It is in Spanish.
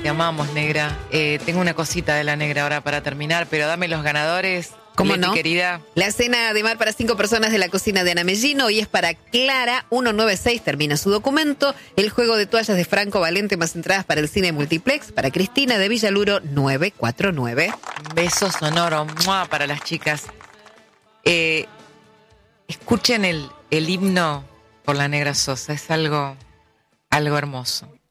Te amamos, negra. Tengo una cosita de la negra ahora para terminar, pero dame los ganadores. ¿Cómo Leti, no? querida. La cena de mar para 5 personas de la cocina de Ana Mellino y es para Clara 196, termina su documento. El juego de toallas de Franco Valente más entradas para el cine multiplex para Cristina de Villaluro 949. Beso sonoro ¡mua! Para las chicas. Escuchen el himno por la negra Sosa, es algo hermoso.